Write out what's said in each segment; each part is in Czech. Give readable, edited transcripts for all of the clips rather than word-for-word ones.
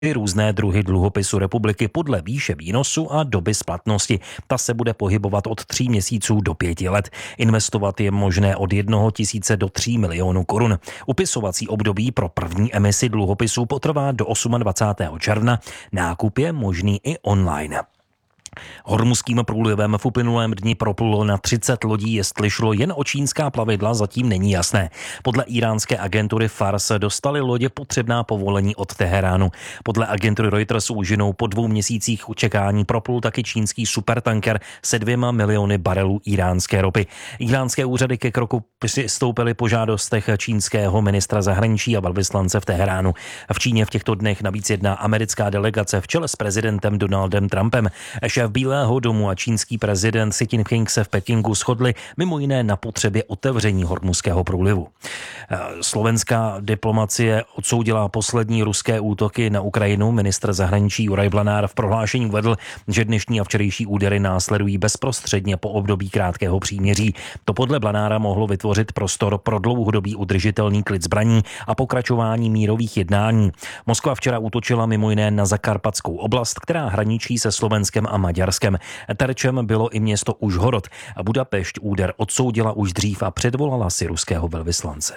různé druhy dluhopisu republiky podle výše výnosu a doby splatnosti. Ta se bude pohybovat od 3 měsíců do 5 let. Investovat je možné od 1 000 do 3 milionů korun. Upisovací období pro první emisi dluhopisů potrvá do 28. června. Nákup je možný i online. Hormuzským průlivem v uplynulém dni proplulo na 30 lodí, jestli šlo jen o čínská plavidla, zatím není jasné. Podle íránské agentury Fars dostaly lodě potřebná povolení od Teheránu. Podle agentury Reuters úžinou po 2 měsících čekání proplul taky čínský supertanker se 2 miliony barelů iránské ropy. Iránské úřady ke kroku přistoupily po žádostech čínského ministra zahraničí a velvyslance v Teheránu. V Číně v těchto dnech navíc jedná americká delegace v čele s prezidentem Donaldem Trumpem. Šéf Bílého domu a čínský prezident Xi Jinping se v Pekingu shodli mimo jiné na potřebě otevření Hormuzského průlivu. Slovenská diplomacie odsoudila poslední ruské útoky na Ukrajinu. Ministr zahraničí Juraj Blanár v prohlášení uvedl, že dnešní a včerejší údery následují bezprostředně po období krátkého příměří. To podle Blanára mohlo vytvořit prostor pro dlouhodobý udržitelný klid zbraní a pokračování mírových jednání. Moskva včera útočila mimo jiné na Zakarpatskou oblast, která hraničí se Slovenskem a Maďarskem. Terčem bylo i město Užhorod a Budapešť úder odsoudila už dřív a předvolala si ruského velvyslance.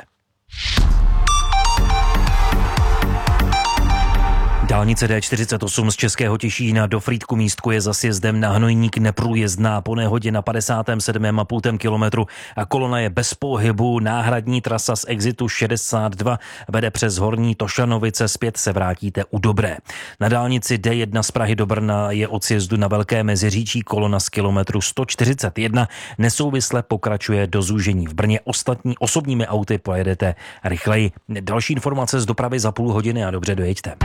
Dálnice D48 z Českého Těšína do Frýdku-Místku je za sjezdem na Hnojník neprůjezdná. Po nehodě na 57,5 kilometru a kolona je bez pohybu. Náhradní trasa z exitu 62 vede přes Horní Tošanovice, zpět se vrátíte u Dobré. Na dálnici D1 z Prahy do Brna je od sjezdu na Velké Meziříčí kolona z kilometru 141. Nesouvisle pokračuje do zúžení v Brně. Ostatní osobními auty pojedete rychleji. Další informace z dopravy za půl hodiny a dobře dojeďte.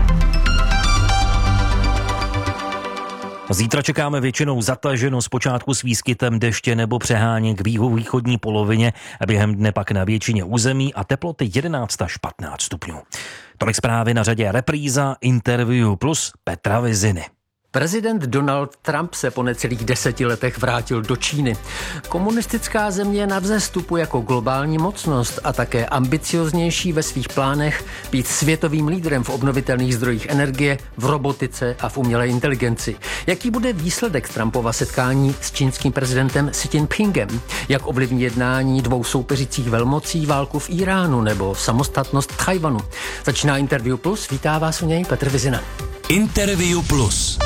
Zítra čekáme většinou zataženo, zpočátku s výskytem deště nebo přeháněk k jihovýchodní polovině a během dne pak na většině území a teploty 11 až 15 stupňů. Tolik zprávy, na řadě repríza Interview plus Petra Viziny. Prezident Donald Trump se po necelých 10 letech vrátil do Číny. Komunistická země na vzestupu jako globální mocnost a také ambicioznější ve svých plánech být světovým lídrem v obnovitelných zdrojích energie, v robotice a v umělé inteligenci. Jaký bude výsledek Trumpova setkání s čínským prezidentem Xi Jinpingem? Jak ovlivní jednání dvou soupeřících velmocí válku v Iránu nebo samostatnost Tchajwanu? Začíná Interview Plus, vítá vás u něj Petr Vizina. Interview Plus.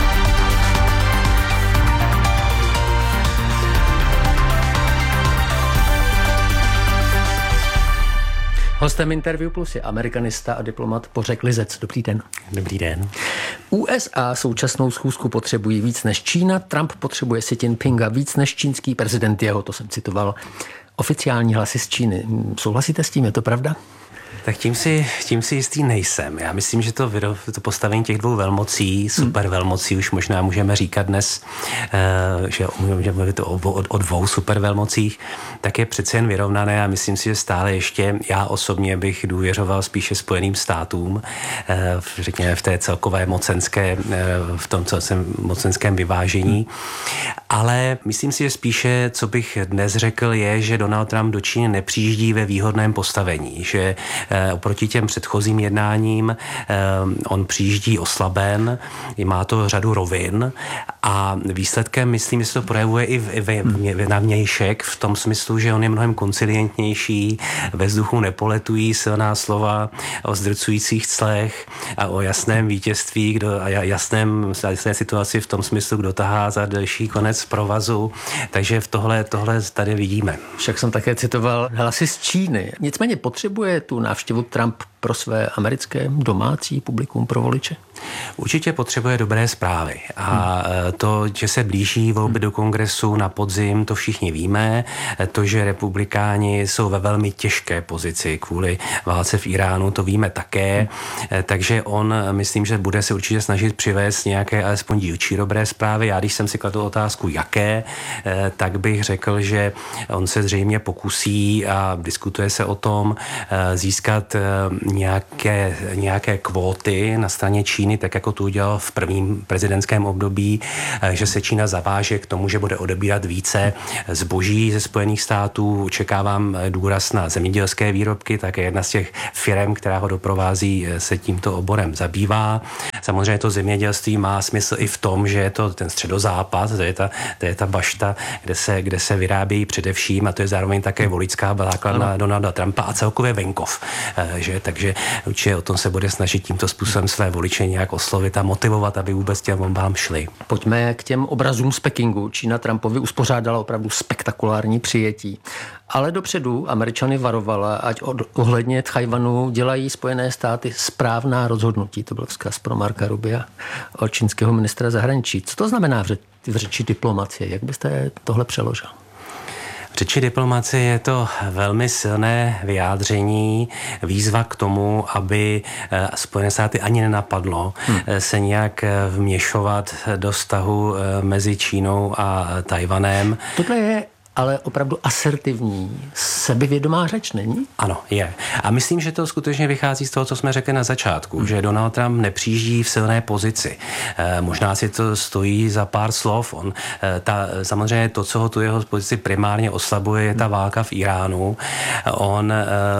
Hostem Interview Plus je amerikanista a diplomat Bořek Lizec. Dobrý den. Dobrý den. USA současnou schůzku potřebují víc než Čína, Trump potřebuje Xi Jinpinga víc než čínský prezident jeho, to jsem citoval oficiální hlasy z Číny. Souhlasíte s tím, je to pravda? Tak tím si jistý nejsem. Já myslím, že to postavení těch dvou velmocí, supervelmocí, už možná můžeme říkat dnes, že můžeme mluvit o dvou supervelmocích, tak je přece jen vyrovnané a myslím si, že stále ještě já osobně bych důvěřoval spíše Spojeným státům, řekněme v té celkové v tom mocenském vyvážení. Ale myslím si, že spíše, co bych dnes řekl, je, že Donald Trump do Číny nepřijíždí ve výhodném postavení, že oproti těm předchozím jednáním on přijíždí oslaben, má to řadu rovin a výsledkem, myslím, že se to projevuje i na vnějšek v tom smyslu, že on je mnohem koncilientnější, ve vzduchu nepoletují silná slova o zdrcujících clech a o jasném vítězství, jasné situaci v tom smyslu, kdo tahá za delší konec provazu. Takže v tohle tady vidíme. Však jsem také citoval hlasy z Číny. Nicméně potřebuje tu návštěvu Trump pro své americké domácí publikum, pro voliče? Určitě potřebuje dobré zprávy. A to, že se blíží volby do kongresu na podzim, to všichni víme. To, že republikáni jsou ve velmi těžké pozici kvůli válce v Iránu, to víme také. Takže on, myslím, že bude se určitě snažit přivést nějaké alespoň dílčí dobré zprávy. Já, když jsem si kladl otázku, jaké, tak bych řekl, že on se zřejmě pokusí a diskutuje se o tom získat nějaké kvóty na straně Číny, tak jako to udělal v prvním prezidentském období, že se Čína zaváže k tomu, že bude odebírat více zboží ze Spojených států. Očekávám důraz na zemědělské výrobky, tak jedna z těch firem, která ho doprovází, se tímto oborem zabývá. Samozřejmě to zemědělství má smysl i v tom, že je to ten středozápad, to je ta bašta, kde se vyrábějí především, a to je zároveň také voličská základna Donalda Trumpa a celkově venkov. Takže určitě o tom se bude snažit tímto způsobem své voliče nějak oslovit a motivovat, aby vůbec těm volbám šli. Pojďme k těm obrazům z Pekingu. Čína Trumpovi uspořádala opravdu spektakulární přijetí. Ale dopředu Američany varovala, ať ohledně Tchajwanu dělají Spojené státy správná rozhodnutí. To byl vzkaz pro Marka Rubia od čínského ministra zahraničí. Co to znamená v řeči diplomacie? Jak byste tohle přeložil? V řeči diplomacie je to velmi silné vyjádření, výzva k tomu, aby Spojené státy ani nenapadlo se nějak vměšovat do vztahu mezi Čínou a Tajvanem. Tohle je ale opravdu asertivní, sebevědomá řeč, není? Ano, je. A myslím, že to skutečně vychází z toho, co jsme řekli na začátku, že Donald Trump nepřijíždí v silné pozici. Možná si to stojí za pár slov. Samozřejmě to, co ho tu jeho pozici primárně oslabuje, je ta válka v Iránu. On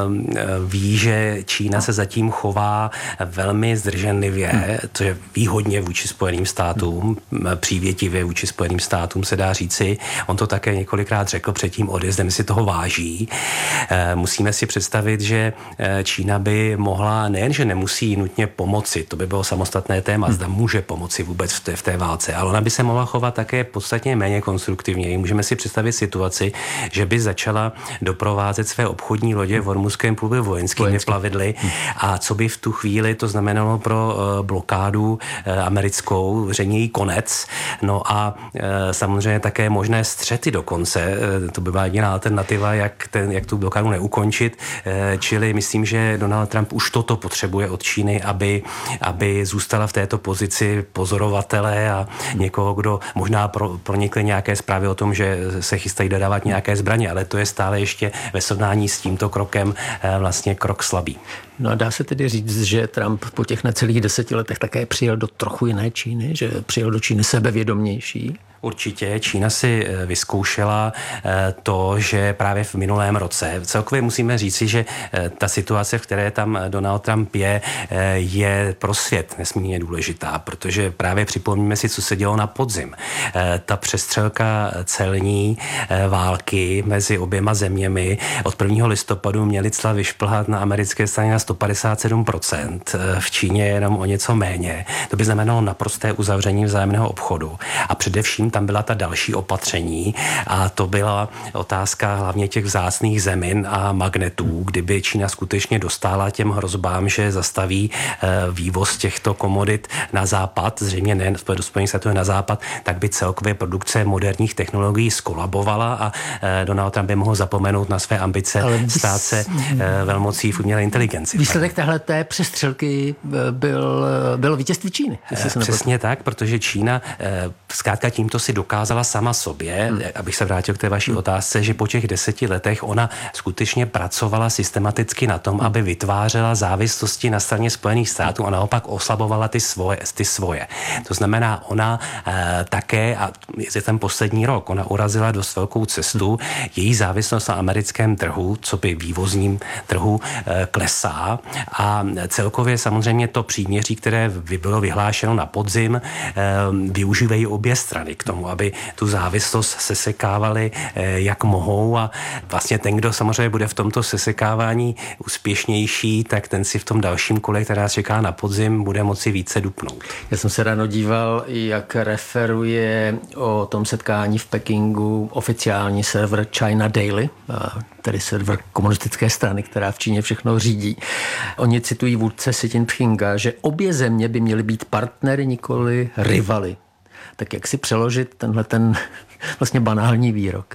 ví, že Čína se zatím chová velmi zdrženlivě, to je výhodně vůči Spojeným státům, přívětivě vůči Spojeným státům se dá říci. On to také několikrát řekl před tím odjezdem, si toho váží. Musíme si představit, že Čína by mohla, nejenže nemusí nutně pomoci, to by bylo samostatné téma, zda může pomoci vůbec v té válce, ale ona by se mohla chovat také podstatně méně konstruktivněji. Můžeme si představit situaci, že by začala doprovázet své obchodní lodě v Hormuzském průlivu vojenskými plavidly a co by v tu chvíli to znamenalo pro blokádu americkou, zřejmě jí konec. No a samozřejmě také možné střety dokonce. To by byla jediná alternativa, jak tu blokádu neukončit. Čili myslím, že Donald Trump už toto potřebuje od Číny, aby zůstala v této pozici pozorovatele a někoho, kdo možná pronikly nějaké zprávy o tom, že se chystají dodávat nějaké zbraně, ale to je stále ještě ve srovnání s tímto krokem vlastně krok slabý. No a dá se tedy říct, že Trump po těch necelých 10 letech také přijel do trochu jiné Číny, že přijel do Číny sebevědomější? Určitě. Čína si vyzkoušela to, že právě v minulém roce, celkově musíme říci, že ta situace, v které tam Donald Trump je pro svět nesmírně důležitá, protože právě připomíme si, co se dělo na podzim. Ta přestřelka celní války mezi oběma zeměmi od 1. listopadu měly cla vyšplhat na americké straně na 157%, v Číně jenom o něco méně. To by znamenalo naprosté uzavření vzájemného obchodu. A především tam byla ta další opatření a to byla otázka hlavně těch vzácných zemin a magnetů, kdyby Čína skutečně dostála těm hrozbám, že zastaví vývoz těchto komodit na západ, zřejmě ne do Spojených států na západ, tak by celkově produkce moderních technologií skolabovala a Donald Trump by mohl zapomenout na své ambice stát se velmocí v umělé inteligenci. Výsledek téhleté přestřelky bylo vítězství Číny. Přesně tak, protože Čína zkrátka tímto si dokázala sama sobě, abych se vrátil k té vaší otázce, že po těch 10 letech ona skutečně pracovala systematicky na tom, aby vytvářela závislosti na straně Spojených států a naopak oslabovala ty svoje. To znamená, ona také, a je ten poslední rok, ona urazila dost velkou cestu, její závislost na americkém trhu, co by vývozním trhu, klesá a celkově samozřejmě to příměří, které by bylo vyhlášeno na podzim, využívají obě strany k tomu, aby tu závislost sesekávali jak mohou a vlastně ten, kdo samozřejmě bude v tomto sesekávání úspěšnější, tak ten si v tom dalším kole, která čeká na podzim, bude moci více dupnout. Já jsem se ráno díval, jak referuje o tom setkání v Pekingu oficiální server China Daily, tedy server komunistické strany, která v Číně všechno řídí. Oni citují vůdce Xi Jinpinga, že obě země by měly být partnery, nikoli rivaly. Tak jak si přeložit tenhle vlastně banální výrok?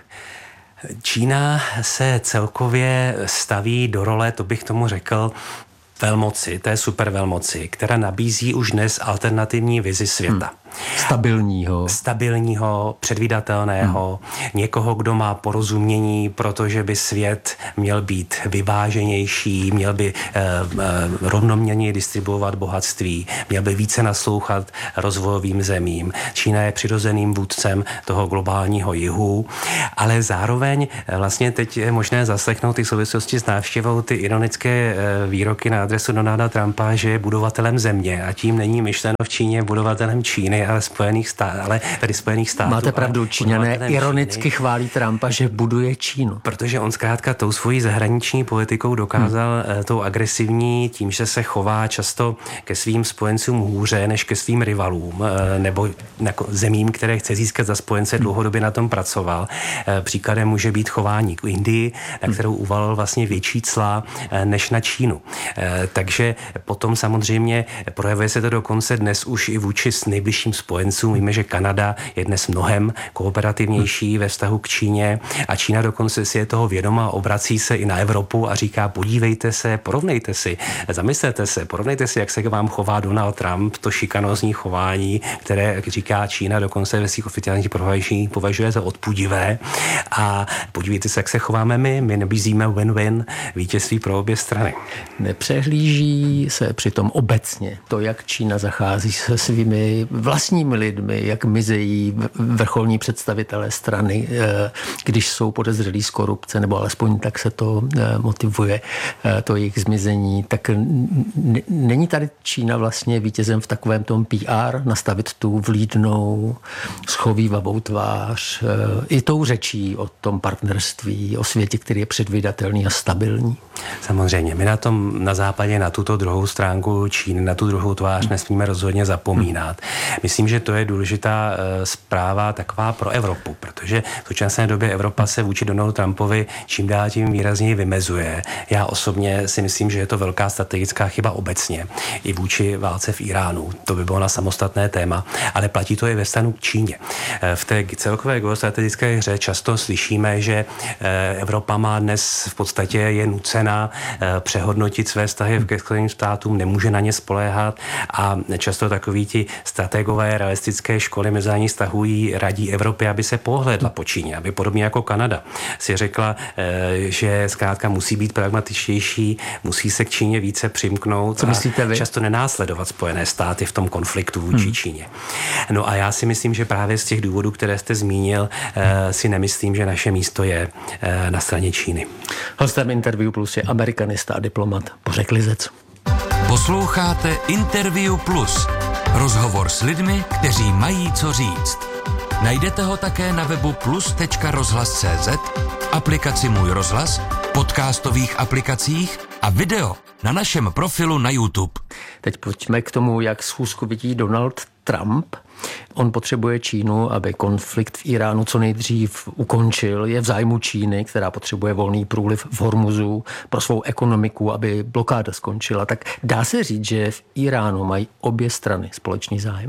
Čína se celkově staví do role, to bych tomu řekl, velmoci, té supervelmoci, která nabízí už dnes alternativní vizi světa. Stabilního, předvídatelného, někoho, kdo má porozumění, protože by svět měl být vyváženější, měl by rovnoměrně distribuovat bohatství, měl by více naslouchat rozvojovým zemím. Čína je přirozeným vůdcem toho globálního jihu, ale zároveň vlastně teď je možné zaslechnout i v souvislosti s návštěvou ty ironické výroky na adresu Donalda Trumpa, že je budovatelem země, a tím není myšleno v Číně budovatelem Číny, ale Spojených států. Máte pravdu, Číňané ironicky chválí Trumpa, že buduje Čínu. Protože on zkrátka tou svojí zahraniční politikou dokázal tou agresivní, tím, že se chová často ke svým spojencům hůře než ke svým rivalům, nebo zemím, které chce získat za spojence, dlouhodobě na tom pracoval. Příkladem může být chování k Indii, na kterou uvalil vlastně větší cla než na Čínu. Takže potom samozřejmě projevuje se to dokonce dnes už i vůči s nejbližším spojencům. Víme, že Kanada je dnes mnohem kooperativnější ve vztahu k Číně a Čína dokonce si je toho vědoma, obrací se i na Evropu a říká, podívejte se, porovnejte si, zamyslete se, porovnejte si, jak se k vám chová Donald Trump, to šikanózní chování, které, jak říká Čína, dokonce ve svých oficiálních prohlášeních považuje za odpudivé, a podívejte se, jak se chováme my nabízíme win-win, vítězství pro obě strany. Nepřehlíží se přitom obecně to, jak Čína zachází se svými vlastními lidmi, jak mizejí vrcholní představitelé strany, když jsou podezřelí z korupce, nebo alespoň tak se to motivuje, to jejich zmizení. Tak není tady Čína vlastně vítězem v takovém tom PR, nastavit tu vlídnou, schovívavou tvář, i tou řečí o tom partnerství, o světě, který je předvídatelný a stabilní? Samozřejmě. My na západě na tuto druhou stránku Číny, na tu druhou tvář nesmíme rozhodně zapomínat. Myslím, že to je důležitá zpráva taková pro Evropu, protože v současné době Evropa se vůči Donaldu Trumpovi čím dál tím výrazněji vymezuje. Já osobně si myslím, že je to velká strategická chyba obecně i vůči válce v Iránu. To by bylo na samostatné téma, ale platí to i ve vztahu k Číně. V té celkové geostrategické hře často slyšíme, že Evropa má dnes v podstatě je nucena přehodnotit své vztahy ke Spojeným státům, nemůže na ně spoléhat, a často takoví ti strategové realistické školy mezinárodních vztahují, radí Evropě, aby se pohlédla po Číně, aby podobně jako Kanada si řekla, že zkrátka musí být pragmatičtější, musí se k Číně více přimknout. Co myslíte vy? Často nenásledovat Spojené státy v tom konfliktu vůči Číně. No a já si myslím, že právě z těch důvodů, které jste zmínil, si nemyslím, že naše místo je na straně Číny. Hostem Interview Plus je amerikanista a diplomat Bořek Lizec. Posloucháte Interview Plus. Rozhovor s lidmi, kteří mají co říct. Najdete ho také na webu plus.rozhlas.cz, aplikaci Můj rozhlas, podcastových aplikacích a video na našem profilu na YouTube. Teď pojďme k tomu, jak schůzku vidí Donald Trump. On potřebuje Čínu, aby konflikt v Iránu co nejdřív ukončil. Je v zájmu Číny, která potřebuje volný průliv v Hormuzu pro svou ekonomiku, aby blokáda skončila. Tak dá se říct, že v Iránu mají obě strany společný zájem?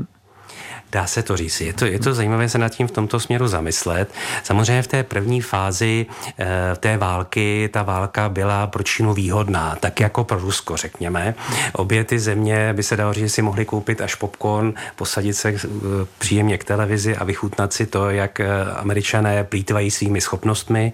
Dá se to říct. Je to zajímavé se nad tím v tomto směru zamyslet. Samozřejmě v té první fázi té války, ta válka byla pro Čínu výhodná, tak jako pro Rusko, řekněme. Obě ty země, by se dalo říct, že si mohli koupit až popcorn, posadit se příjemně k televizi a vychutnat si to, jak Američané plýtvají svými schopnostmi,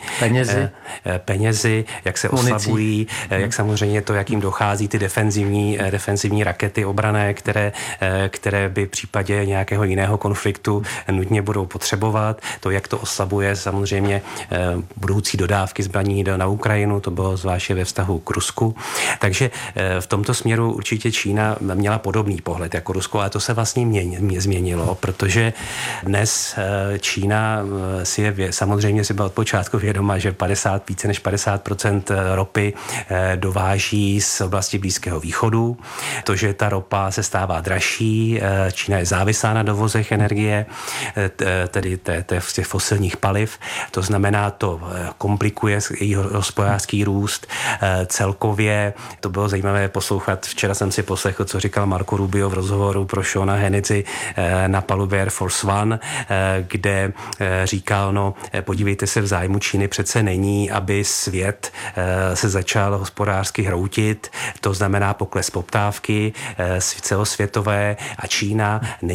penězi, jak se oslabují, jak samozřejmě to, jak jim dochází ty defenzivní rakety obranné, které by v případě nějakého jiného konfliktu nutně budou potřebovat. To, jak to oslabuje samozřejmě budoucí dodávky zbraní na Ukrajinu, to bylo zvláště ve vztahu k Rusku. Takže v tomto směru určitě Čína měla podobný pohled jako Rusko, ale to se vlastně změnilo, protože dnes Čína samozřejmě si byla od počátku vědoma, že více než 50% ropy dováží z oblasti Blízkého východu. To, že ta ropa se stává dražší, Čína je závislá na dovozech energie, tedy těch fosilních paliv. To znamená, to komplikuje její hospodářský růst. Celkově to bylo zajímavé poslouchat. Včera jsem si poslechl, co říkal Marco Rubio v rozhovoru pro Seana Hannity na palubě Air Force One, kde říkal, podívejte se, v zájmu Číny přece není, aby svět se začal hospodářsky hroutit. To znamená pokles poptávky celosvětové, a Čína není jako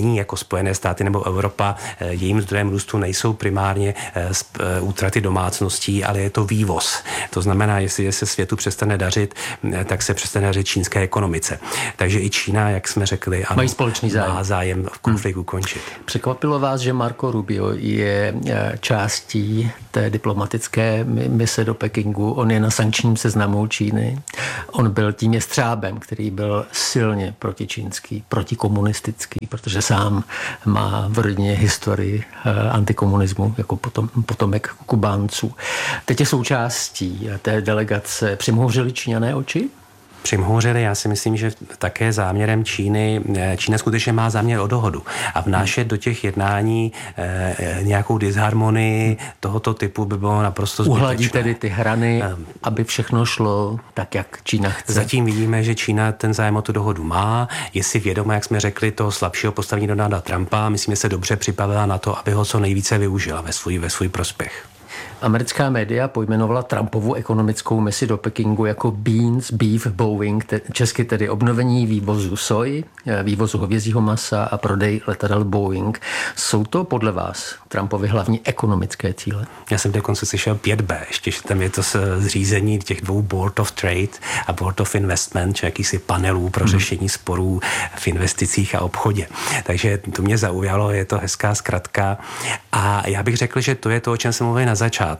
Spojené státy nebo Evropa, jejím zdrojem růstu nejsou primárně útraty domácností, ale je to vývoz. To znamená, jestli se světu přestane dařit, tak se přestane dařit čínské ekonomice. Takže i Čína, jak jsme řekli, ano, mají společný zájem. Má zájem v konfliktu končit. Překvapilo vás, že Marco Rubio je částí té diplomatické mise do Pekingu. On je na sankčním seznamu Číny. On byl tím jestřábem, který byl silně protičínský, protikomunistický, protože sám má v rodině historii antikomunismu, jako potomek Kubánců. Teď je součástí té delegace. Přimhouřili Číňané oči? Přimhouřili, já si myslím, že také záměrem Čína skutečně má záměr o dohodu a vnášet do těch jednání nějakou disharmonii tohoto typu by bylo naprosto zbytečné. Uhladí tedy ty hrany, aby všechno šlo tak, jak Čína chce. Zatím vidíme, že Čína ten zájem o tu dohodu má, je si vědoma, jak jsme řekli, toho slabšího postavení Donalda Trumpa. Myslím, že se dobře připravila na to, aby ho co nejvíce využila ve svůj prospěch. Americká média pojmenovala Trumpovu ekonomickou misi do Pekingu jako Beans, Beef, Boeing, česky tedy obnovení vývozu soji, vývozu hovězího masa a prodej letadel Boeing. Jsou to podle vás Trumpovy hlavní ekonomické cíle? Já jsem dokonce slyšel 5B, ještě že tam je to zřízení těch dvou Board of Trade a Board of Investment, či jakýsi panelů pro řešení sporů v investicích a obchodě. Takže to mě zaujalo, je to hezká zkratka a já bych řekl, že to je to, o čem jsem mluvil na začátku.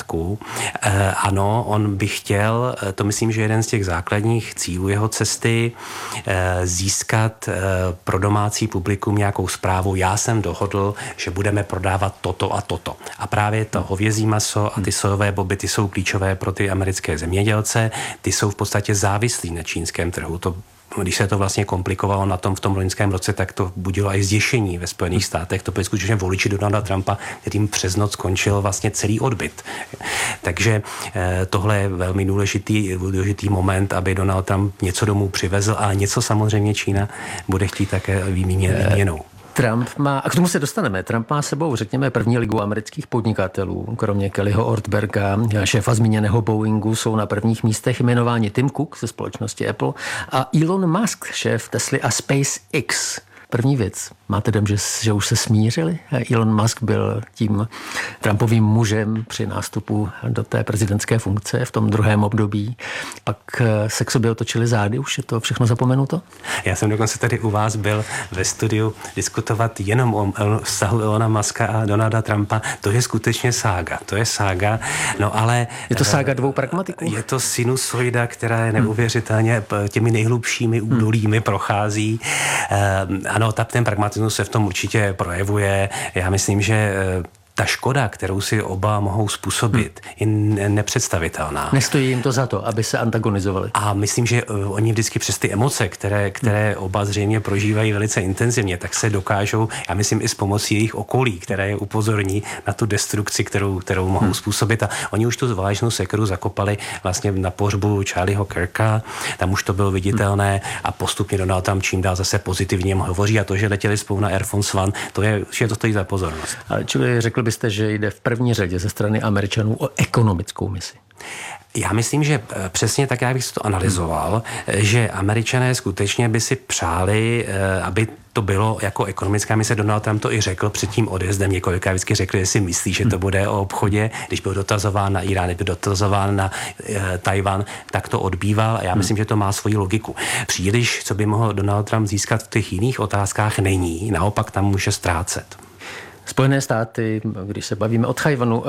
Ano, on by chtěl, to myslím, že jeden z těch základních cílů jeho cesty, získat pro domácí publikum nějakou zprávu. Já jsem dohodl, že budeme prodávat toto a toto. A právě to hovězí maso a ty sojové boby, ty jsou klíčové pro ty americké zemědělce. Ty jsou v podstatě závislí na čínském trhu. Když se to vlastně komplikovalo v tom loňském roce, tak to budilo i zděšení ve Spojených státech. To byli skutečně voliči Donalda Trumpa, kterým přes noc skončil vlastně celý odbyt. Takže tohle je velmi důležitý moment, aby Donald Trump něco domů přivezl, ale něco samozřejmě Čína bude chtít také výměnou. Trump má, a k tomu se dostaneme, Trump má sebou, řekněme, první ligu amerických podnikatelů. Kromě Kellyho Ortberga, šéfa zmíněného Boeingu, jsou na prvních místech jmenováni Tim Cook ze společnosti Apple a Elon Musk, šéf Tesly a SpaceX. První věc, máte dojem, že už se smířili? Elon Musk byl tím Trumpovým mužem při nástupu do té prezidentské funkce v tom druhém období. Pak se k sobě otočili zády, už je to všechno zapomenuto? Já jsem dokonce tady u vás byl ve studiu diskutovat jenom o vztahu Elona Muska a Donalda Trumpa. To je skutečně sága. No ale... Je to sága dvou pragmatiků? Je to sinusoida, která je neuvěřitelně těmi nejhlubšími údolími prochází. Ano, ten pragmatismus se v tom určitě projevuje. Já myslím, že ta škoda, kterou si oba mohou způsobit, je nepředstavitelná. Nestojí jim to za to, aby se antagonizovali. A myslím, že oni vždycky přes ty emoce, které oba zřejmě prožívají velice intenzivně, tak se dokážou, já myslím i s pomocí jejich okolí, které je upozorní na tu destrukci, kterou mohou způsobit. A oni už tu válečnou sekeru zakopali vlastně na pohřbu Charlieho Kirka, tam už to bylo viditelné a postupně Donald Trump čím dál zase pozitivně hovoří a to, že letěli spolu na Air Force One, že to stojí za pozornost. Ale čili řekl byste, že jde v první řadě ze strany Američanů o ekonomickou misi? Já myslím, že přesně tak, jak bych si to analyzoval, že Američané skutečně by si přáli, aby to bylo jako ekonomická mise. Donald Trump to i řekl před tím odjezdem. Několikrát vždycky řekl, že si myslí, že to bude o obchodě. Když byl dotazován na Irán, když byl dotazován na Tajvan, tak to odbýval a já myslím, že to má svoji logiku. Příliš, co by mohl Donald Trump získat v těch jiných otázkách, není. Naopak tam může ztrácet. Spojené státy, když se bavíme o Tchajvanu,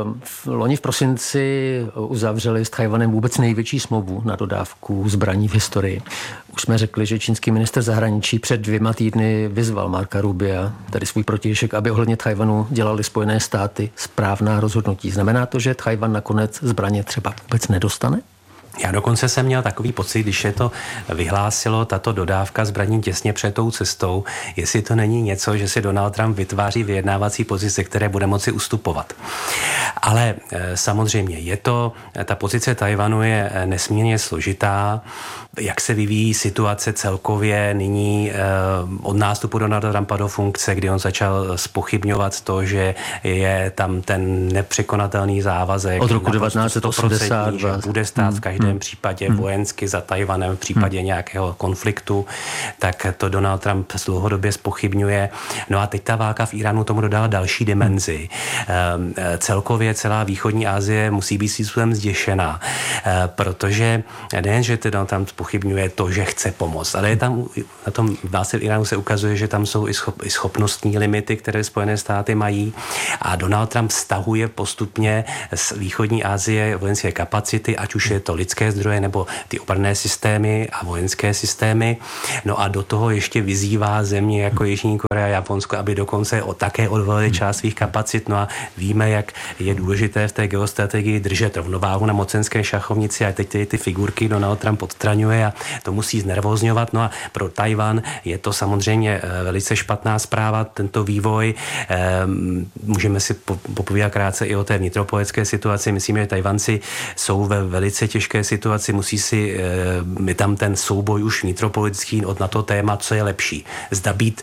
loni v prosinci uzavřeli s Tchajvanem vůbec největší smlouvu na dodávku zbraní v historii. Už jsme řekli, že čínský ministr zahraničí před 2 týdny vyzval Marca Rubia, tedy svůj protějšek, aby ohledně Tchajvanu dělali Spojené státy správná rozhodnutí. Znamená to, že Tchajvan nakonec zbraně třeba vůbec nedostane? Já dokonce jsem měl takový pocit, když se to vyhlásilo, tato dodávka zbraní těsně před tou cestou, jestli to není něco, že si Donald Trump vytváří vyjednávací pozice, které bude moci ustupovat. Ale samozřejmě ta pozice Tajvanu je nesmírně složitá. Jak se vyvíjí situace celkově nyní od nástupu Donalda Trumpa do funkce, kdy on začal zpochybňovat to, že je tam ten nepřekonatelný závazek od roku 1982, že bude stát v každé každém případě vojensky za Tajvanem v případě nějakého konfliktu, tak to Donald Trump dlouhodobě zpochybňuje. No a teď ta válka v Iránu tomu dodala další dimenzi. Celkově celá východní Asie musí být svým zděšená, protože nejen, že Donald Trump zpochybňuje to, že chce pomoct, ale je tam na tom válce v Iránu se ukazuje, že tam jsou i schopnostní limity, které Spojené státy mají, a Donald Trump stahuje postupně z východní Asie vojenské kapacity, ať už je to lidské zdroje nebo ty obranné systémy a vojenské systémy. No a do toho ještě vyzývá země jako Jižní Korea, Japonsko, aby dokonce také odvolili část svých kapacit. No a víme, jak je důležité v té geostrategii držet rovnováhu na mocenské šachovnici, a teď ty figurky Donald Trump odstraňuje a to musí znervózňovat. No a pro Tajvan je to samozřejmě velice špatná zpráva, tento vývoj. Můžeme si popovídat krátce i o té vnitropolitické situaci. Myslím, že Tajvanci jsou ve velice těžké situaci, je tam ten souboj už vnitropolitický na to téma, co je lepší. Zda být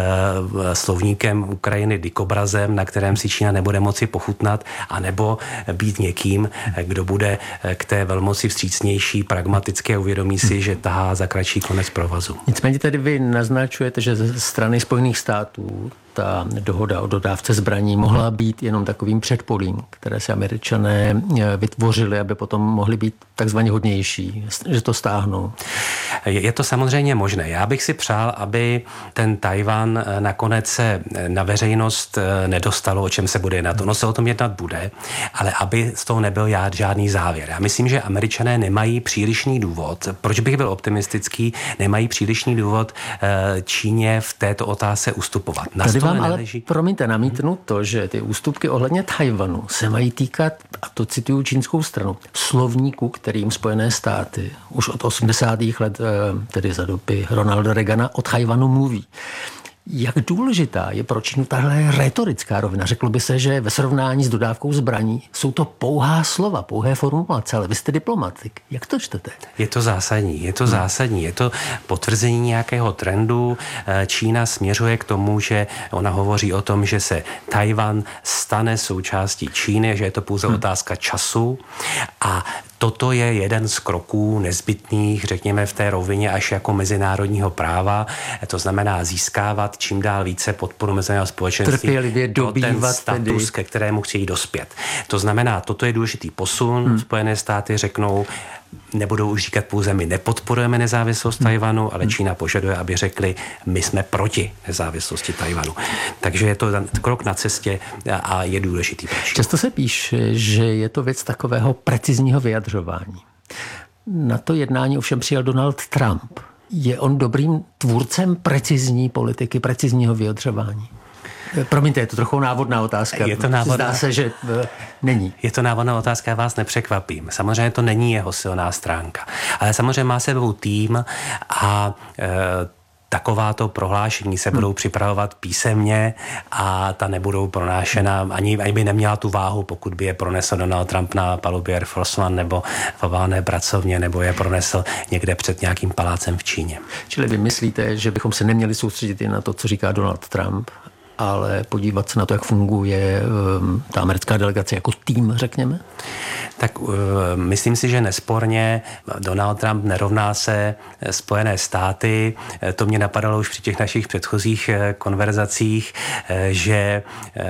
slovníkem Ukrajiny dikobrazem, na kterém si Čína nebude moci pochutnat, anebo být někým, kdo bude k té velmoci vstřícnější, pragmatické a uvědomí si, že tahá za kratší konec provazu. Nicméně tedy vy naznačujete, že ze strany Spojených států ta dohoda o dodávce zbraní mohla být jenom takovým předpolím, které si Američané vytvořili, aby potom mohli být takzvaně hodnější, že to stáhnou. Je to samozřejmě možné. Já bych si přál, aby ten Tajvan nakonec se na veřejnost nedostalo, o čem se bude jednat. Ono se o tom jednat bude, ale aby z toho nebyl žádný závěr. Já myslím, že Američané nemají přílišný důvod, proč bych byl optimistický, nemají přílišný důvod Číně v této otázce ustupovat. Vám ale, promiňte, namítnu to, že ty ústupky ohledně Tajvanu se mají týkat, a to cituju čínskou stranu, slovníku, kterým Spojené státy už od 80. let, tedy za doby Ronalda Reagana, o Tajvanu mluví. Jak důležitá je pro Čínu tahle rétorická rovina? Řeklo by se, že ve srovnání s dodávkou zbraní jsou to pouhá slova, pouhé formulace, ale vy jste diplomatik. Jak to čtete? Je to zásadní. Je to potvrzení nějakého trendu. Čína směřuje k tomu, že ona hovoří o tom, že se Tajvan stane součástí Číny, že je to pouze otázka času, a toto je jeden z kroků nezbytných, řekněme, v té rovině až jako mezinárodního práva. To znamená získávat čím dál více podporu mezinárodního společenství. Trpělivě dobývat ten status, ke kterému chtějí dospět. To znamená, toto je důležitý posun. Spojené státy řeknou, nebudou už říkat pouze my nepodporujeme nezávislost Tajvanu, ale Čína požaduje, aby řekli, my jsme proti nezávislosti Tajvanu. Takže je to krok na cestě a je důležitý. Často se píše, že je to věc takového precizního vyjadřování. Na to jednání ovšem přijel Donald Trump. Je on dobrým tvůrcem precizní politiky, precizního vyjadřování? Promiňte, je to trochu návodná otázka. Zdá se, že není. Je to návodná otázka, já vás nepřekvapím. Samozřejmě to není jeho silná stránka. Ale samozřejmě má sebou tým a takováto prohlášení se budou připravovat písemně a ta nebudou pronášena, ani by neměla tu váhu, pokud by je pronesl Donald Trump na palubě Air Force One nebo v oválné pracovně, nebo je pronesl někde před nějakým palácem v Číně. Čili vy myslíte, že bychom se neměli soustředit i na to, co říká Donald Trump, ale podívat se na to, jak funguje ta americká delegace jako tým, řekněme? Tak myslím si, že nesporně Donald Trump nerovná se Spojené státy. To mě napadalo už při těch našich předchozích konverzacích, že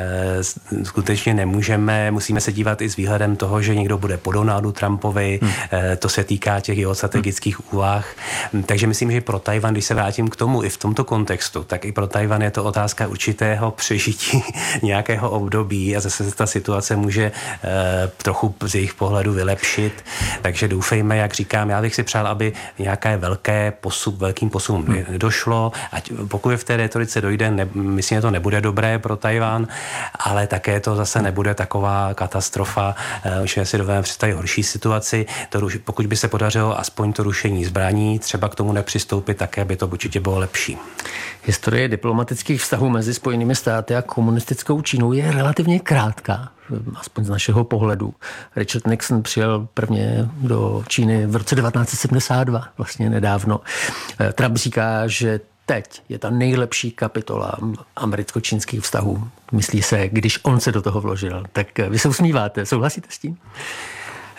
skutečně musíme se dívat i s výhledem toho, že někdo bude po Donaldu Trumpovi. To se týká těch jeho strategických úvah. Takže myslím, že pro Tajvan, když se vrátím k tomu i v tomto kontextu, tak i pro Tajvan je to otázka určitého přežití nějakého období a zase ta situace může trochu z jejich pohledu vylepšit. Takže doufejme, jak říkám, já bych si přál, aby nějaké velkým posunům došlo. Ať pokud v té retorice dojde, myslím, že to nebude dobré pro Tajvan, ale také to zase nebude taková katastrofa, že si dovedeme představit horší situaci. Pokud by se podařilo aspoň to rušení zbraní, třeba k tomu nepřistoupit, také by to určitě bylo lepší. Historie diplomatických vztahů mezi Spojenými státy a komunistickou Čínou je relativně krátká, aspoň z našeho pohledu. Richard Nixon přijel prvně do Číny v roce 1972, vlastně nedávno. Trump říká, že teď je ta nejlepší kapitola americko-čínských vztahů. Myslí se, když on se do toho vložil. Tak vy se usmíváte, souhlasíte s tím?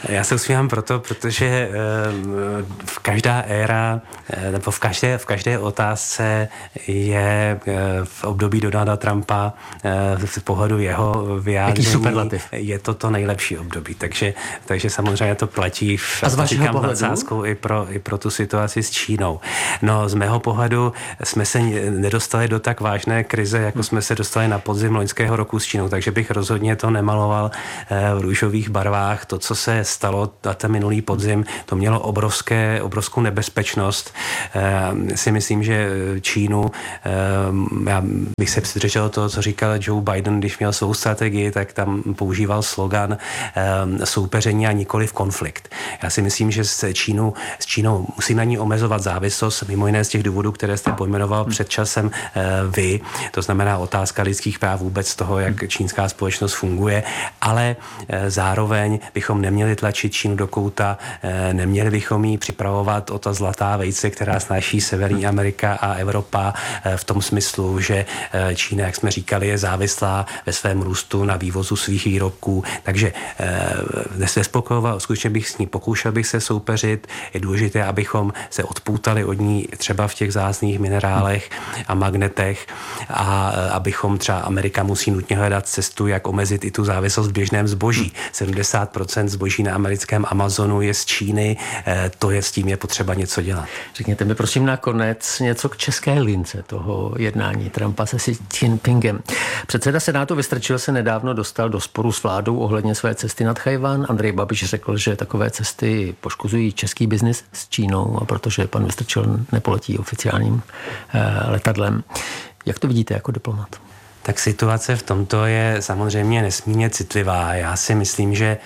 Já se usmívám protože v každá éra, nebo v každé otázce je v období Donalda Trumpa z pohledu jeho vyjádření je to nejlepší období. Takže samozřejmě to platí z vašeho pohledu? I pro tu situaci s Čínou. No, z mého pohledu jsme se nedostali do tak vážné krize, jako jsme se dostali na podzim loňského roku s Čínou, takže bych rozhodně to nemaloval v růžových barvách. To, co se stalo na ten minulý podzim, to mělo obrovskou nebezpečnost. Si myslím, že Čínu, já bych se přidržel toho, co říkal Joe Biden, když měl svou strategii, tak tam používal slogan soupeření a nikoli v konflikt. Já si myslím, že s Čínou musí na ní omezovat závislost, mimo jiné z těch důvodů, které jste pojmenoval před časem vy. To znamená otázka lidských práv, vůbec toho, jak čínská společnost funguje, ale zároveň bychom neměli tlačit Čínu do kouta, neměli bychom jí připravovat o ta zlatá vejce, která snáší Severní Amerika a Evropa v tom smyslu, že Čína, jak jsme říkali, je závislá ve svém růstu na vývozu svých výrobků. Takže nespokojovat, skutečně pokoušel bych se soupeřit. Je důležité, abychom se odpoutali od ní třeba v těch vzácných minerálech a magnetech a abychom třeba Amerika musí nutně hledat cestu, jak omezit i tu závislost v běžném zboží. 70% zboží na americkém Amazonu je z Číny, s tím je potřeba něco dělat. Řekněte mi prosím nakonec něco k české lince toho jednání Trumpa se Xi Jinpingem. Předseda Senátu Vystrčil se nedávno dostal do sporu s vládou ohledně své cesty nad Tchaj-wan. Andrej Babiš řekl, že takové cesty poškozují český biznis s Čínou, a protože pan Vystrčil nepoletí oficiálním letadlem. Jak to vidíte jako diplomat? Tak situace v tomto je samozřejmě nesmírně citlivá. Já si myslím, že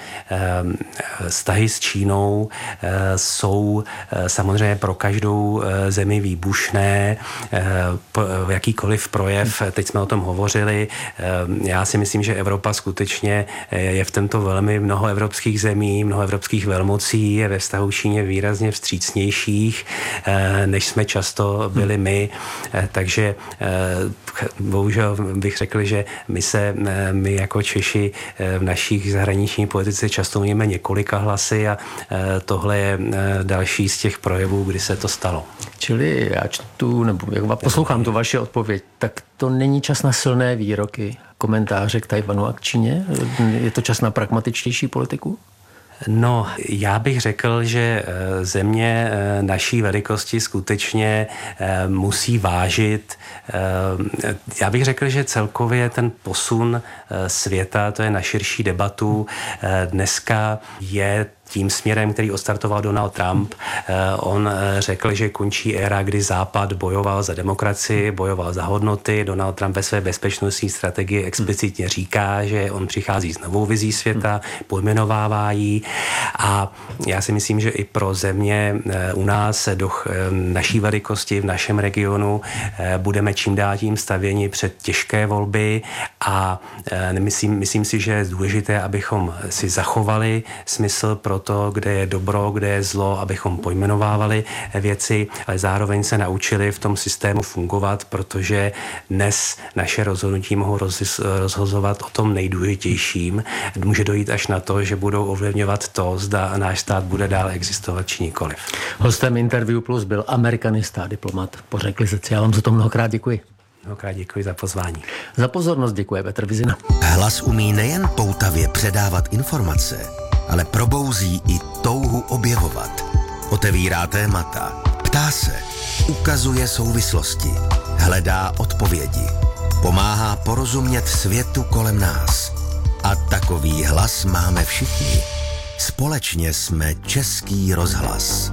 vztahy s Čínou jsou samozřejmě pro každou zemi výbušné. Jakýkoliv projev, teď jsme o tom hovořili, já si myslím, že Evropa skutečně je v tomto velmi mnoho evropských zemí, mnoho evropských velmocí je ve vztahu Číně výrazně vstřícnějších, než jsme často byli my. Takže bohužel bych řekl, že my jako Češi v našich zahraniční politice často mluvíme několika hlasy a tohle je další z těch projevů, kdy se to stalo. Čili já čtu, nebo jak poslouchám tu vaši odpověď, tak to není čas na silné výroky, komentáře k Tchaj-wanu a k Číně? Je to čas na pragmatičtější politiku? No, já bych řekl, že země naší velikosti skutečně musí vážit. Já bych řekl, že celkově ten posun světa, to je na širší debatu, dneska je tím směrem, který odstartoval Donald Trump. On řekl, že končí éra, kdy Západ bojoval za demokracii, bojoval za hodnoty. Donald Trump ve své bezpečnostní strategii explicitně říká, že on přichází s novou vizí světa, pojmenovává ji a já si myslím, že i pro země u nás do naší velikosti v našem regionu budeme čím dál tím stavěni před těžké volby a myslím si, že je důležité, abychom si zachovali smysl pro to, kde je dobro, kde je zlo, abychom pojmenovávali věci, ale zároveň se naučili v tom systému fungovat, protože dnes naše rozhodnutí mohou rozhozovat o tom nejdůležitějším. Může dojít až na to, že budou ovlivňovat to, zda náš stát bude dál existovat či nikoliv. Hostem Interview Plus byl amerikanista a diplomat Bořek Lizec. Já vám za to mnohokrát děkuji. Mnohokrát děkuji za pozvání. Za pozornost děkuje Petr Vizina. Hlas umí nejen poutavě předávat informace, ale probouzí i touhu objevovat. Otevírá témata, ptá se, ukazuje souvislosti, hledá odpovědi, pomáhá porozumět světu kolem nás. A takový hlas máme všichni. Společně jsme Český rozhlas.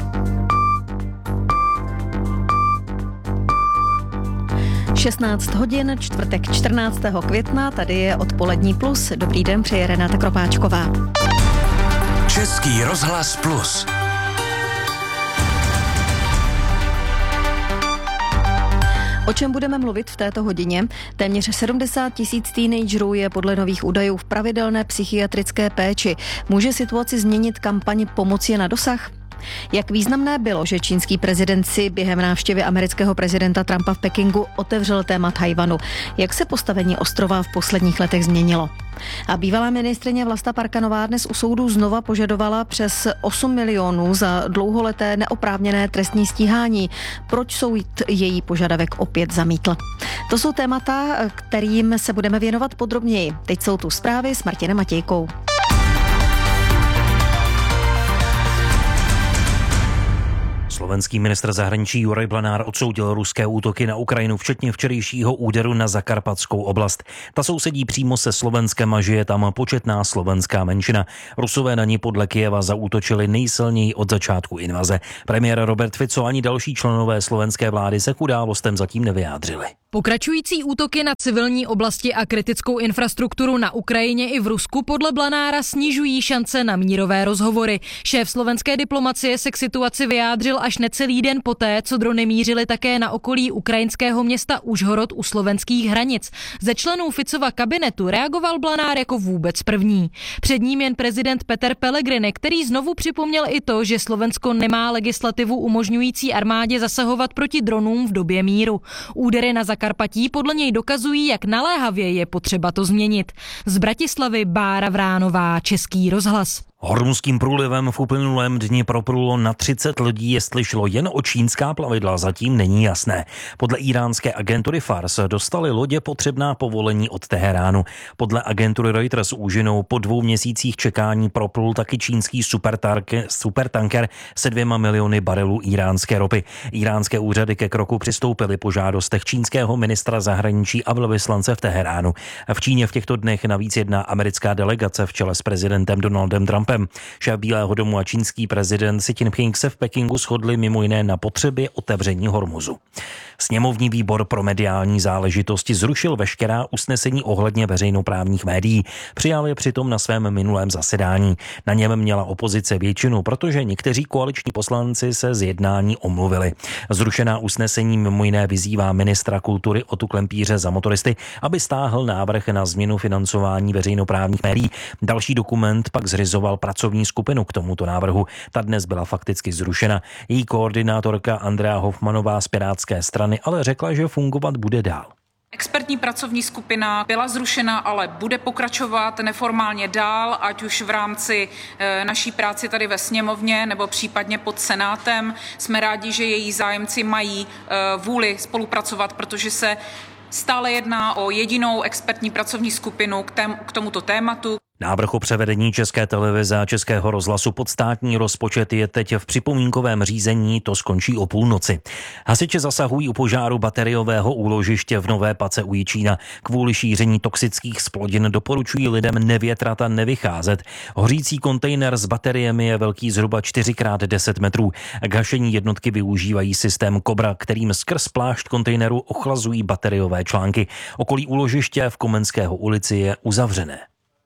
16 hodin, čtvrtek 14. května, tady je Odpolední plus. Dobrý den, přeje Renáta Kropáčková. Český rozhlas plus. O čem budeme mluvit v této hodině? Téměř 70 000 teenagerů je podle nových údajů v pravidelné psychiatrické péči. Může situaci změnit kampaň Pomoc je na dosah? Jak významné bylo, že čínský prezident si během návštěvy amerického prezidenta Trumpa v Pekingu otevřel téma Tchaj-wanu. Jak se postavení ostrova v posledních letech změnilo? A bývalá ministryně Vlasta Parkanová dnes u soudu znova požadovala přes 8 milionů za dlouholeté neoprávněné trestní stíhání. Proč soud její požadavek opět zamítl? To jsou témata, kterým se budeme věnovat podrobněji. Teď jsou tu zprávy s Martinem Matějkou. Slovenský ministr zahraničí Juraj Blanár odsoudil ruské útoky na Ukrajinu, včetně včerejšího úderu na Zakarpatskou oblast. Ta sousedí přímo se Slovenskem a žije tam početná slovenská menšina. Rusové na ní podle Kyjeva zaútočili nejsilněji od začátku invaze. Premiér Robert Fico ani další členové slovenské vlády se k událostem zatím nevyjádřili. Pokračující útoky na civilní oblasti a kritickou infrastrukturu na Ukrajině i v Rusku podle Blanára snižují šance na mírové rozhovory. Šéf slovenské diplomacie se k situaci vyjádřil až necelý den poté, co drony mířily také na okolí ukrajinského města Užhorod u slovenských hranic. Ze členů Ficova kabinetu reagoval Blanár jako vůbec první. Před ním jen prezident Peter Pellegrini, který znovu připomněl i to, že Slovensko nemá legislativu umožňující armádě zasahovat proti dronům v době míru. Údery na Zakarpatí podle něj dokazují, jak naléhavě je potřeba to změnit. Z Bratislavy Bára Vránová, Český rozhlas. Hormuzským průlivem v uplynulém dni proplulo na 30 lodí, jestli šlo jen o čínská plavidla, zatím není jasné. Podle íránské agentury Fars dostaly lodě potřebná povolení od Teheránu. Podle agentury Reuters úžinou po 2 měsících čekání proplul taky čínský supertanker se 2 miliony barelů íránské ropy. Íránské úřady ke kroku přistoupily po žádostech čínského ministra zahraničí a velvyslance v Teheránu. V Číně v těchto dnech navíc jedná americká delegace v čele s prezidentem Donaldem Trumpem. Šéf Bílého domu a čínský prezident Xi Jinping se v Pekingu shodli mimo jiné na potřebě otevření Hormuzu. Sněmovní výbor pro mediální záležitosti zrušil veškerá usnesení ohledně veřejnoprávních médií. Přijal je přitom na svém minulém zasedání. Na něm měla opozice většinu, protože někteří koaliční poslanci se z jednání omluvili. Zrušená usnesení mimo jiné vyzývá ministra kultury Otu Klempíře za motoristy, aby stáhl návrh na změnu financování veřejnoprávních médií. Další dokument pak zřizoval pracovní skupinu k tomuto návrhu. Ta dnes byla fakticky zrušena. Její koordinátorka Andrea Hofmanová z Pirátské strany ale řekla, že fungovat bude dál. Expertní pracovní skupina byla zrušena, ale bude pokračovat neformálně dál, ať už v rámci naší práci tady ve sněmovně nebo případně pod Senátem. Jsme rádi, že její zájemci mají vůli spolupracovat, protože se stále jedná o jedinou expertní pracovní skupinu k tomuto tématu. Návrh o převedení České televize a Českého rozhlasu pod státní rozpočet je teď v připomínkovém řízení, to skončí o půlnoci. Hasiči zasahují u požáru bateriového úložiště v Nové Pace u Jičína. Kvůli šíření toxických splodin doporučují lidem nevětrat a nevycházet. Hořící kontejner s bateriemi je velký zhruba 4x10 metrů. K hašení jednotky využívají systém Cobra, kterým skrz plášť kontejneru ochlazují bateriové články. Okolí úložiště v Komenského ulici je uzavřené.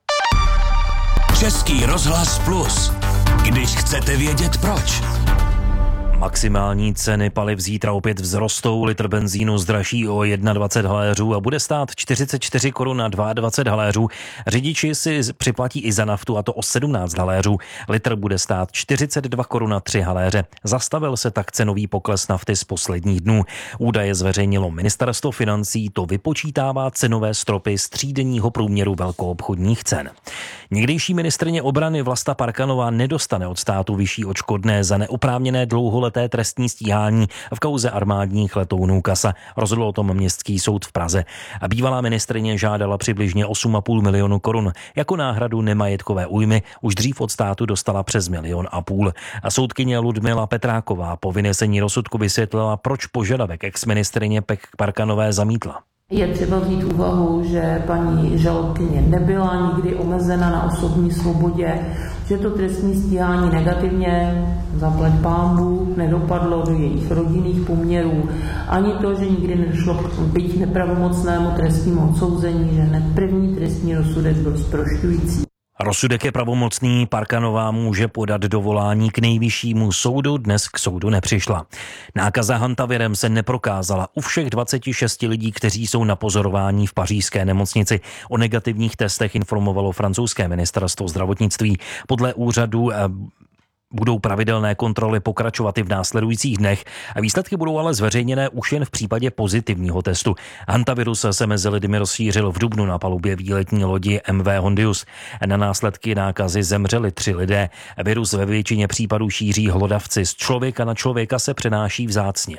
Český rozhlas Plus. Když chcete vědět proč. Maximální ceny paliv zítra opět vzrostou, litr benzínu zdraží o 21 haléřů a bude stát 44 korun a 22 haléřů. Řidiči si připlatí i za naftu, a to o 17 haléřů. Litr bude stát 42 korun a 3 haléře. Zastavil se tak cenový pokles nafty z posledních dnů. Údaje zveřejnilo ministerstvo financí, to vypočítává cenové stropy z třídenního průměru velkoobchodních cen. Někdejší ministryně obrany Vlasta Parkanová nedostane od státu vyšší odškodné za neoprávněné dlouholeté trestní stíhání v kauze armádních letounů Kasa. Rozhodl o tom městský soud v Praze. A bývalá ministryně žádala přibližně 8,5 milionu korun. Jako náhradu nemajetkové újmy už dřív od státu dostala přes 1,5 milionu. A soudkyně Ludmila Petráková po vynesení rozsudku vysvětlila, proč požadavek exministryně Parkanové zamítla. Je třeba vzít úvahu, že paní žalobkyně nebyla nikdy omezena na osobní svobodě, že to trestní stíhání negativně, zaplať pánbůh, nedopadlo do jejich rodinných poměrů, ani to, že nikdy nedošlo k byť nepravomocnému trestnímu odsouzení, že hned první trestní rozsudek byl zprošťující. Rozsudek je pravomocný, Parkanová může podat dovolání k nejvyššímu soudu, dnes k soudu nepřišla. Nákaza hantavirem se neprokázala u všech 26 lidí, kteří jsou na pozorování v pařížské nemocnici. O negativních testech informovalo francouzské ministerstvo zdravotnictví. Podle úřadu Budou pravidelné kontroly pokračovat i v následujících dnech a výsledky budou ale zveřejněné už jen v případě pozitivního testu. Hantavirus se mezi lidmi rozšířil v dubnu na palubě výletní lodi MV Hondius. Na následky nákazy zemřeli 3 lidé. Virus ve většině případů šíří hlodavci. Z člověka na člověka se přenáší vzácně.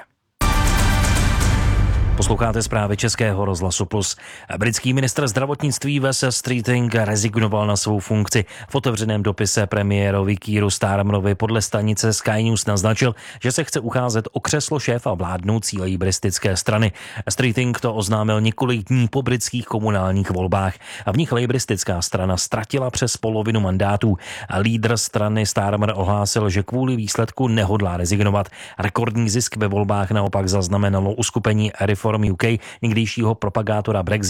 Posloucháte zprávy Českého rozhlasu Plus. Britský ministr zdravotnictví Wes Streeting rezignoval na svou funkci. V otevřeném dopise premiérovi Keeru Starmerovi podle stanice Sky News naznačil, že se chce ucházet o křeslo šéfa vládnoucí lejbristické strany. Streeting to oznámil několik dní po britských komunálních volbách a v nich lejbristická strana ztratila přes polovinu mandátů. Lídr strany Starmer ohlásil, že kvůli výsledku nehodlá rezignovat. Rekordní zisk ve volbách naopak zaznamenalo uskupení Reform UK, někdejšího propagátora Brexit